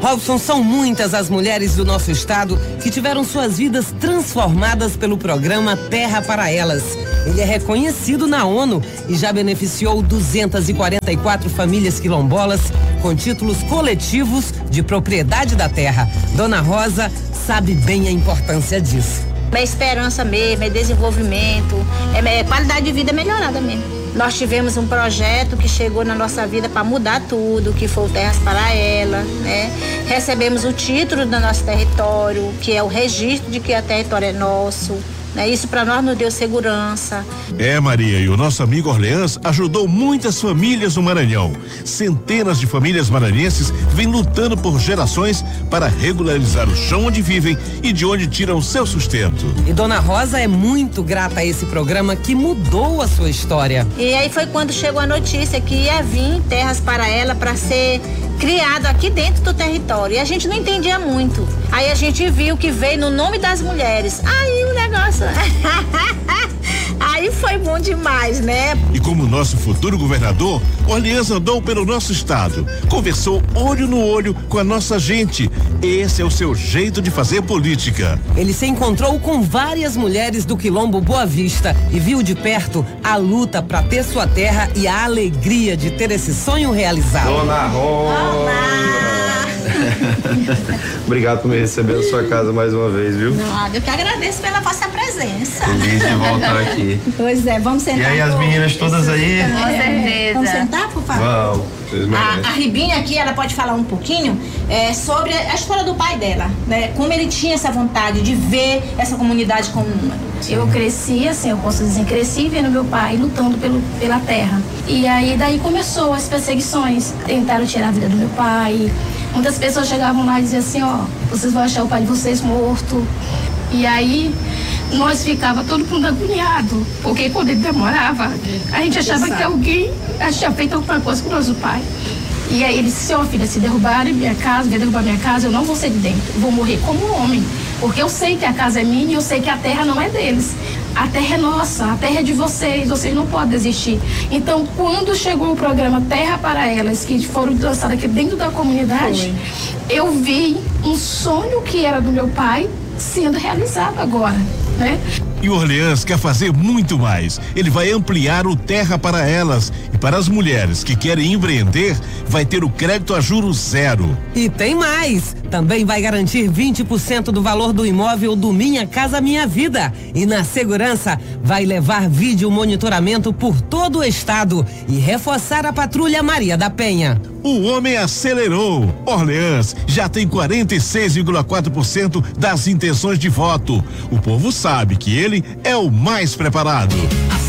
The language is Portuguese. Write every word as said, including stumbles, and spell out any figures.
Robson, são muitas as mulheres do nosso estado que tiveram suas vidas transformadas pelo programa Terra para Elas. Ele é reconhecido na ONU e já beneficiou duzentas e quarenta e quatro famílias quilombolas com títulos coletivos de propriedade da terra. Dona Rosa sabe bem a importância disso. É esperança mesmo, é desenvolvimento, é, é qualidade de vida melhorada mesmo. Nós tivemos um projeto que chegou na nossa vida para mudar tudo, que foi o Terras para Ela, né? Recebemos o título do nosso território, que é o registro de que o território é nosso. Né? Isso para nós nos deu segurança. É, Maria, e o nosso amigo Orleans ajudou muitas famílias no Maranhão. Centenas de famílias maranhenses vêm lutando por gerações para regularizar o chão onde vivem e de onde tiram seu sustento. E Dona Rosa é muito grata a esse programa que mudou a sua história. E aí foi quando chegou a notícia que ia vir Terras para Ela para ser criado aqui dentro do território. E a gente não entendia muito. Aí a gente viu que veio no nome das mulheres. Aí o negócio... Aí foi bom demais, né? E como nosso futuro governador, Orleans andou pelo nosso estado, conversou olho no olho com a nossa gente. Esse é o seu jeito de fazer política. Ele se encontrou com várias mulheres do Quilombo Boa Vista e viu de perto a luta para ter sua terra e a alegria de ter esse sonho realizado. Dona Rosa! Obrigado por me receber na sua casa mais uma vez, viu? Nada, eu que agradeço pela vossa presença. Feliz de voltar aqui. Pois é, vamos sentar. E aí, as meninas todas aí? Com certeza. Vamos sentar, por favor? Vamos, vocês merecem. A, a Ribinha aqui, ela pode falar um pouquinho é, sobre a história do pai dela, né? Como ele tinha essa vontade de ver essa comunidade como uma. Eu cresci, assim, eu posso dizer, cresci vendo meu pai lutando pelo, pela terra. E aí, daí começou as perseguições. Tentaram tirar a vida do meu pai. Muitas pessoas chegavam lá e diziam assim, ó, vocês vão achar o pai de vocês morto. E aí, nós ficava todo mundo agoniado, porque quando ele demorava, a gente achava que alguém tinha feito alguma coisa com o nosso pai. E aí ele disse, ó, filha, se derrubarem minha casa, vai derrubar minha casa, eu não vou sair de dentro, eu vou morrer como homem. Porque eu sei que a casa é minha e eu sei que a terra não é deles. A terra é nossa, a terra é de vocês, vocês não podem desistir. Então, quando chegou o programa Terra para Elas, que foram lançados aqui dentro da comunidade, Foi. eu vi um sonho que era do meu pai sendo realizado agora, né? E o Orleans quer fazer muito mais. Ele vai ampliar o Terra para Elas. E para as mulheres que querem empreender, vai ter o crédito a juros zero. E tem mais! Também vai garantir vinte por cento do valor do imóvel do Minha Casa Minha Vida. E na segurança, vai levar vídeo monitoramento por todo o estado e reforçar a Patrulha Maria da Penha. O homem acelerou. Orleans já tem quarenta e seis vírgula quatro por cento das intenções de voto. O povo sabe que ele é o mais preparado.